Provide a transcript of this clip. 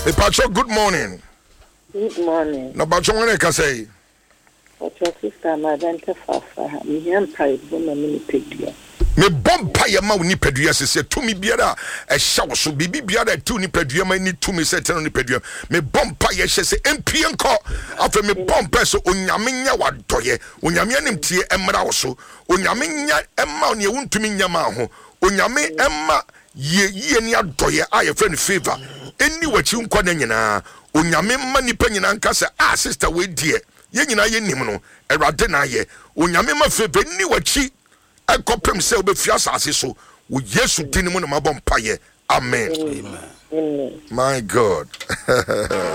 Pacho, good morning. Good morning. No, Pacho, what can I say? What's your sister, Madame Tafafa? Me empire, woman, mini pig. Me bompire ma ni pedua se to me biara e hya so bibi biara to ni pedua ma ni to me se ten ni pedua me bompire hye se empie nko afa me bompa so onyame nya wadoye onyame anim tie emra wo so onyame nya emma ne wuntumi nya ma ho onyame emma ye ni adoye aye friend favor eni wachi nko na nyina onyame ma ni pa nyina nka se sister we die ye nyina ye nim no erade na ye onyame ma favor ni wachi I copy say obefia asase so wo Yesu din mu na mabom paye amen. Amen. My God.